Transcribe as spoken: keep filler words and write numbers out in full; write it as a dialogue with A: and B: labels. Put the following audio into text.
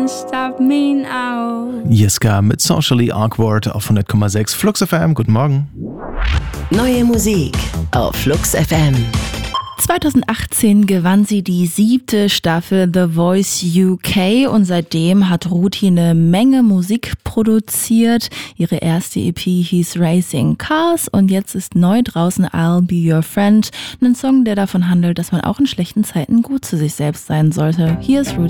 A: Stop me now.
B: Jeska mit Socially Awkward auf hundert Komma sechs Flux F M. Guten Morgen.
C: Neue Musik auf Flux F M.
D: zweitausendachtzehn gewann sie die siebte Staffel The Voice U K und seitdem hat Ruti eine Menge Musik produziert. Ihre erste E P hieß Racing Cars und jetzt ist neu draußen I'll Be Your Friend, ein Song, der davon handelt, dass man auch in schlechten Zeiten gut zu sich selbst sein sollte. Hier ist Ruti.